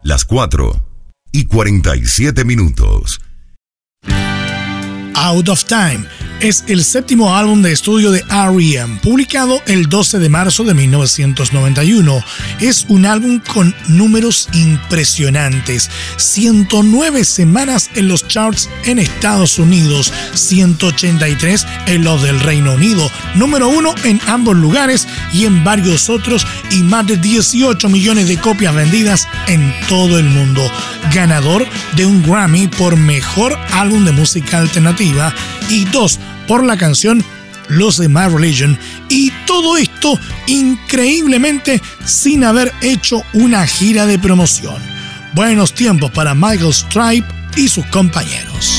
las 4:47. Out of Time es el séptimo álbum de estudio de R.E.M., publicado el 12 de marzo de 1991. Es un álbum con números impresionantes. 109 semanas en los charts en Estados Unidos, 183 en los del Reino Unido, número 1 en ambos lugares y en varios otros, y más de 18 millones de copias vendidas en todo el mundo. Ganador de un Grammy por Mejor Álbum de Música Alternativa y 2 por la canción Los de My Religion, y todo esto increíblemente sin haber hecho una gira de promoción. Buenos tiempos para Michael Stipe y sus compañeros.